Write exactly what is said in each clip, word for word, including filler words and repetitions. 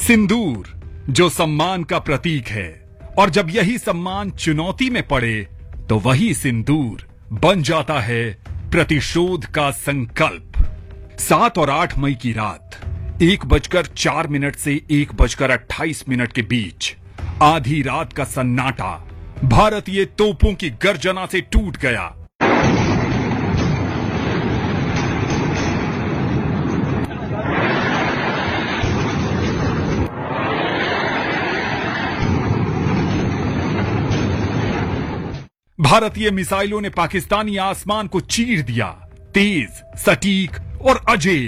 सिंदूर जो सम्मान का प्रतीक है, और जब यही सम्मान चुनौती में पड़े तो वही सिंदूर बन जाता है प्रतिशोध का संकल्प। सात और आठ मई की रात एक बजकर चार मिनट से एक बजकर अट्ठाईस मिनट के बीच आधी रात का सन्नाटा भारतीय तोपों की गर्जना से टूट गया। भारतीय मिसाइलों ने पाकिस्तानी आसमान को चीर दिया, तेज, सटीक और अजेय।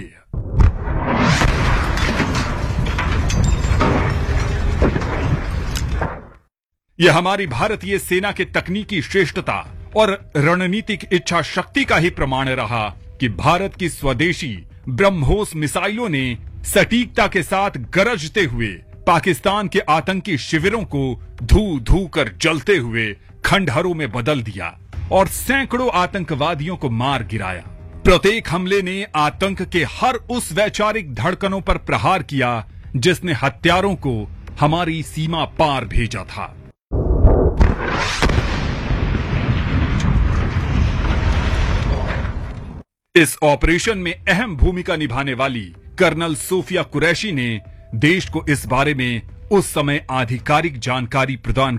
यह हमारी भारतीय सेना के तकनीकी श्रेष्ठता और रणनीतिक इच्छा शक्ति का ही प्रमाण रहा कि भारत की स्वदेशी ब्रह्मोस मिसाइलों ने सटीकता के साथ गरजते हुए पाकिस्तान के आतंकी शिविरों को धू धू कर जलते हुए खंडहरों में बदल दिया और सैकड़ों आतंकवादियों को मार गिराया। प्रत्येक हमले ने आतंक के हर उस वैचारिक धड़कनों पर प्रहार किया जिसने हत्यारों को हमारी सीमा पार भेजा था। इस ऑपरेशन में अहम भूमिका निभाने वाली कर्नल सोफिया कुरैशी ने देश को इस बारे में उस समय आधिकारिक जानकारी प्रदान